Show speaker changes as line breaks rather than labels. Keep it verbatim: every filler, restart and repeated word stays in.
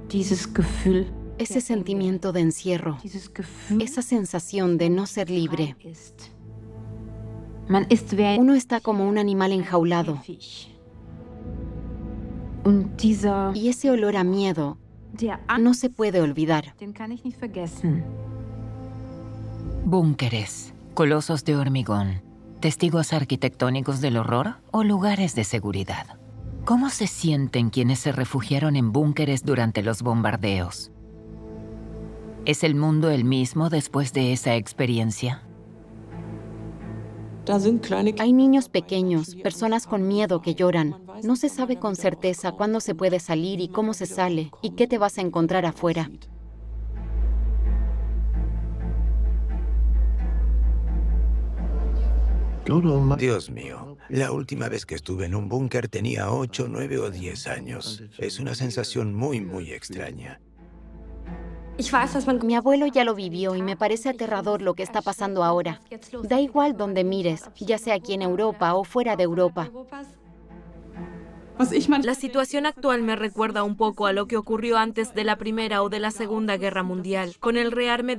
Ese sentimiento de encierro, esa sensación de no ser libre. Uno está como un animal enjaulado. Y ese olor a miedo no se puede olvidar.
Búnkeres, colosos de hormigón, testigos arquitectónicos del horror o lugares de seguridad. ¿Cómo se sienten quienes se refugiaron en búnkeres durante los bombardeos? ¿Es el mundo el mismo después de esa experiencia?
Hay niños pequeños, personas con miedo que lloran. No se sabe con certeza cuándo se puede salir y cómo se sale, y qué te vas a encontrar afuera.
Dios mío, la última vez que estuve en un búnker tenía ocho, nueve o diez años. Es una sensación muy, muy extraña.
Mi abuelo ya lo vivió y me parece aterrador lo que está pasando ahora. Da igual donde mires, ya sea aquí en Europa o fuera de Europa.
La situación actual me recuerda un poco a lo que ocurrió antes de la Primera o de la Segunda Guerra Mundial, con el rearme